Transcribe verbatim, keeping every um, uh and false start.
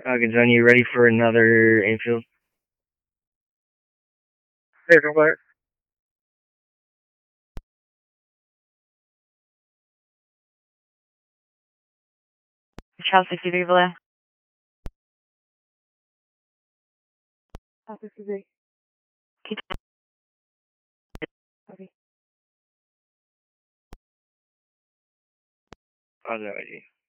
Okay, John, you ready for another infield? Hey, Robert. Ciao, sensibile. Ciao, sensibile. Chi Ok. Allora,